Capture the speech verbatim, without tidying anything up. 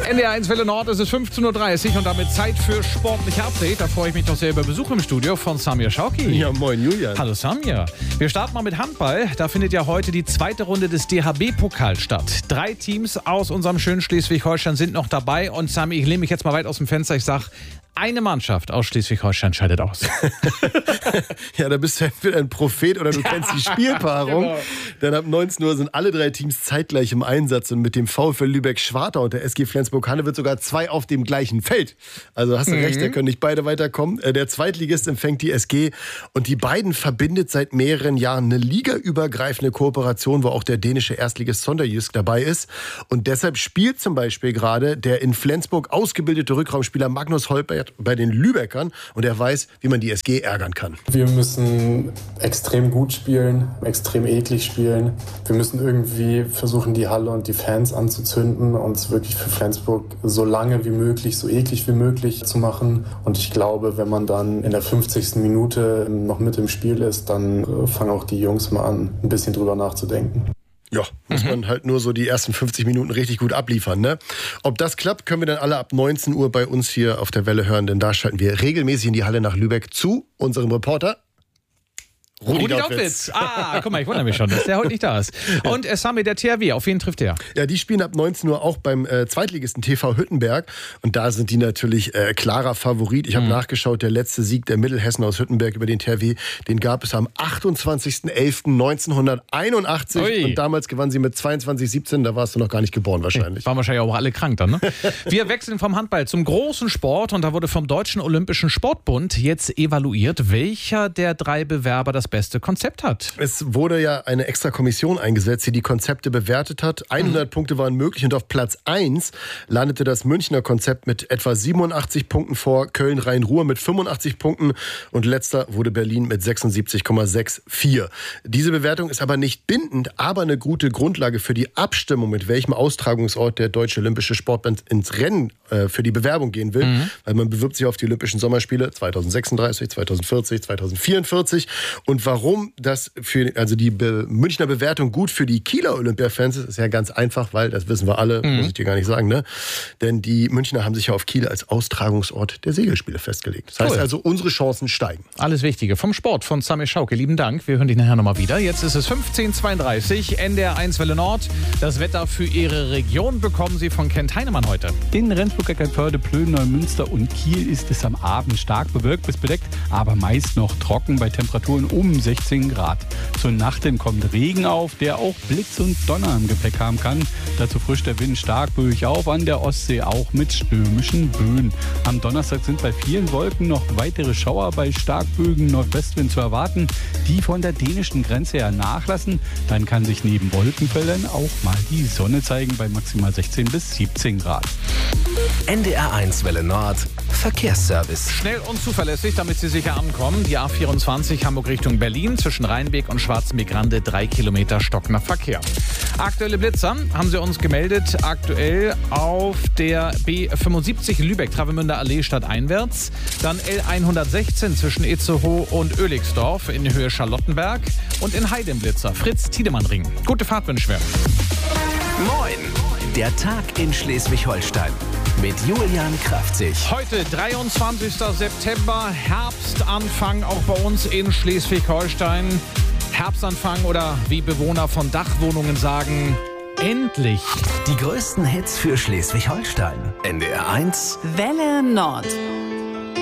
N D R eins Welle Nord, es ist fünfzehn Uhr dreißig und damit Zeit für sportliche Update. Da freue ich mich doch sehr über Besuch im Studio von Samir Schauki. Ja, moin Julian. Hallo Samir. Wir starten mal mit Handball. Da findet ja heute die zweite Runde des D H B-Pokals statt. Drei Teams aus unserem schönen Schleswig-Holstein sind noch dabei. Und Samir, ich lehne mich jetzt mal weit aus dem Fenster. Ich sage, eine Mannschaft aus Schleswig-Holstein scheidet aus. Ja, da bist du entweder ein Prophet oder du kennst die Spielpaarung. Genau. Dann ab neunzehn Uhr sind alle drei Teams zeitgleich im Einsatz und mit dem VfL Lübeck-Schwartau und der S G Flensburg-Handewitt sogar zwei auf dem gleichen Feld. Also hast du mhm. recht, da können nicht beide weiterkommen. Der Zweitligist empfängt die S G und die beiden verbindet seit mehreren Jahren eine ligaübergreifende Kooperation, wo auch der dänische Erstligist Sonderjysk dabei ist. Und deshalb spielt zum Beispiel gerade der in Flensburg ausgebildete Rückraumspieler Magnus Holpert bei den Lübeckern und er weiß, wie man die S G ärgern kann. Wir müssen extrem gut spielen, extrem eklig spielen. Wir müssen irgendwie versuchen, die Halle und die Fans anzuzünden und es wirklich für Flensburg so lange wie möglich, so eklig wie möglich zu machen. Und ich glaube, wenn man dann in der fünfzigsten Minute noch mit im Spiel ist, dann fangen auch die Jungs mal an, ein bisschen drüber nachzudenken. Ja, muss mhm. man halt nur so die ersten fünfzig Minuten richtig gut abliefern, ne? Ob das klappt, können wir dann alle ab neunzehn Uhr bei uns hier auf der Welle hören, denn da schalten wir regelmäßig in die Halle nach Lübeck zu unserem Reporter Rudi, Rudi Dautwitz. Ah, guck mal, ich wundere mich schon, dass der heute nicht da ist. Und äh, Sami, der T H W, auf wen trifft der? Ja, die spielen ab neunzehn Uhr auch beim äh, Zweitligisten T V Hüttenberg. Und da sind die natürlich äh, klarer Favorit. Ich habe mhm. nachgeschaut, der letzte Sieg der Mittelhessen aus Hüttenberg über den T H W, den gab es am achtundzwanzigsten elften neunzehnhunderteinundachtzig. Ui. Und damals gewannen sie mit zweiundzwanzig siebzehn. Da warst du noch gar nicht geboren wahrscheinlich. Waren wahrscheinlich auch alle krank dann, ne? Wir wechseln vom Handball zum großen Sport. Und da wurde vom Deutschen Olympischen Sportbund jetzt evaluiert, welcher der drei Bewerber das beste Konzept hat. Es wurde ja eine extra Kommission eingesetzt, die die Konzepte bewertet hat. hundert mhm. Punkte waren möglich und auf Platz eins landete das Münchner Konzept mit etwa siebenundachtzig Punkten vor, Köln-Rhein-Ruhr mit fünfundachtzig Punkten und letzter wurde Berlin mit sechsundsiebzig Komma vierundsechzig. Diese Bewertung ist aber nicht bindend, aber eine gute Grundlage für die Abstimmung, mit welchem Austragungsort der Deutsche Olympische Sportbund ins Rennen äh, für die Bewerbung gehen will, mhm. weil man bewirbt sich auf die Olympischen Sommerspiele zweitausendsechsunddreißig, zweitausendvierzig, zweitausendvierundvierzig und warum das für also die Be- Münchner Bewertung gut für die Kieler Olympia-Fans ist, ist ja ganz einfach, weil, das wissen wir alle, mhm. muss ich dir gar nicht sagen, ne? Denn die Münchner haben sich ja auf Kiel als Austragungsort der Segelspiele festgelegt. Das heißt cool. also, unsere Chancen steigen. Alles Wichtige vom Sport von Samir Schauki. Lieben Dank. Wir hören dich nachher nochmal wieder. Jetzt ist es fünfzehn Uhr zweiunddreißig, N D R eins Welle Nord. Das Wetter für Ihre Region bekommen Sie von Kent Heinemann heute. In Rendsburg, Eckernförde, Plön, Neumünster und Kiel ist es am Abend stark bewölkt bis bedeckt, aber meist noch trocken bei Temperaturen um sechzehn Grad. Zur Nacht hin kommt Regen auf, der auch Blitz und Donner im Gepäck haben kann. Dazu frischt der Wind stark böig auf, an der Ostsee auch mit stürmischen Böen. Am Donnerstag sind bei vielen Wolken noch weitere Schauer bei starkböigen Nordwestwind zu erwarten, die von der dänischen Grenze her nachlassen. Dann kann sich neben Wolkenfeldern auch mal die Sonne zeigen bei maximal sechzehn bis siebzehn Grad. N D R eins Welle Nord Verkehrsservice. Schnell und zuverlässig, damit Sie sicher ankommen. Die A vierundzwanzig Hamburg Richtung Berlin zwischen Rheinbeek und Schwarzenbeek-Grande drei Kilometer stockender Verkehr. Aktuelle Blitzer haben Sie uns gemeldet. Aktuell auf der B fünfundsiebzig Lübeck-Travemünder Allee stadteinwärts. Dann L hundertsechzehn zwischen Itzehoe und Oelixdorf in Höhe Charlottenberg. Und in Heidenblitzer Fritz-Tiedemann-Ring. Gute Fahrt wünschen wir. Moin! Der Tag in Schleswig-Holstein mit Julian Kraftzig. Heute dreiundzwanzigster September, Herbstanfang auch bei uns in Schleswig-Holstein. Herbstanfang oder wie Bewohner von Dachwohnungen sagen, endlich. Die größten Hits für Schleswig-Holstein. N D R eins Welle Nord.